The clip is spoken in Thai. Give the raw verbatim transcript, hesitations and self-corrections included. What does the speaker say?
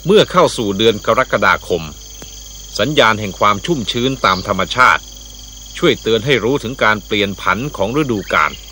เมื่อเข้าสู่เดือนกรกฎาคมสัญญาณแห่งความชุ่มชื้นตามธรรมชาติช่วยเตือนให้รู้ถึงการเปลี่ยนผันของฤดูกาล